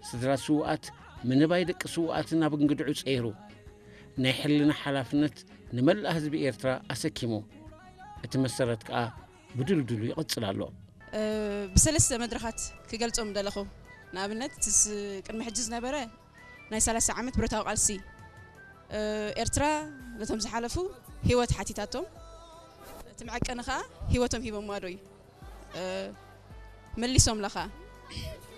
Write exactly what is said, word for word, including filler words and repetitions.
سدرا سوءات من بايدك سوءاتنا بنقدعو صيرو نحلنا حلافنت نملأ حزب إيرترا أسكيمو اتمسرت كا بدلدلو يقصلالو أه بسلسة مدرخات كقلتهم دلخو نابنت تس كان محجز نبره ناي ثلاث عامات برتاو قالسي أه إيرترا نتهم زحلفو هيوت حتيتاتهم تمعك أنا خا هيوتهم هيبو مادوي أه مليسهم لخا